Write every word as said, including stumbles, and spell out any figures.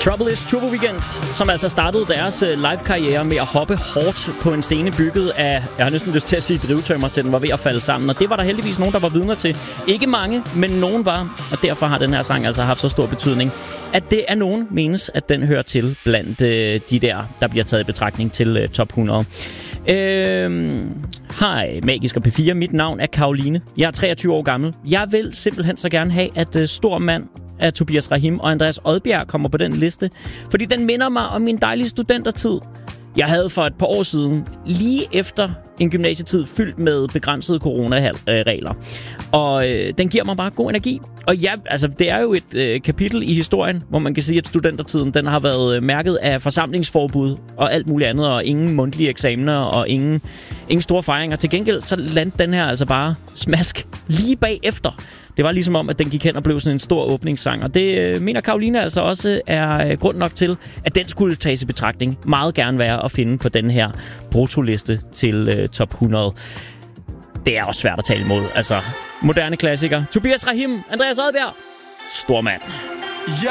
Trouble is Turbo Weekend, som altså startede deres live-karriere med at hoppe hårdt på en scene bygget af, jeg har næsten lyst til at sige drivtømmer, til den var ved at falde sammen. Og det var der heldigvis nogen, der var vidner til. Ikke mange, men nogen var. Og derfor har den her sang altså haft så stor betydning, at det er nogen menes, at den hører til blandt øh, de der, der bliver taget i betragtning til øh, top hundrede. Øh, Hej, Magisk og P fire. Mit navn er Karoline. Jeg er treogtyve år gammel. Jeg vil simpelthen så gerne have, at øh, stor mand af Tobias Rahim og Andreas Odbjerg kommer på den liste, fordi den minder mig om min dejlige studentertid. Jeg havde for et par år siden, lige efter en gymnasietid fyldt med begrænsede coronaregler. Og øh, den giver mig bare god energi. Og ja, altså det er jo et øh, kapitel i historien, hvor man kan sige, at studentertiden den har været mærket af forsamlingsforbud og alt muligt andet, og ingen mundtlige eksamener og ingen, ingen store fejringer. Til gengæld så landte den her altså bare smask lige bagefter. Det var ligesom om, at den gik hen og blev sådan en stor åbningssang. Og det øh, mener Karoline altså også er øh, grund nok til, at den skulle tages i betragtning. Meget gerne være at finde på den her brutoliste til øh, top hundrede. Det er også svært at tale imod. Altså, moderne klassiker. Tobias Rahim, Andreas Odbjerg, stor mand.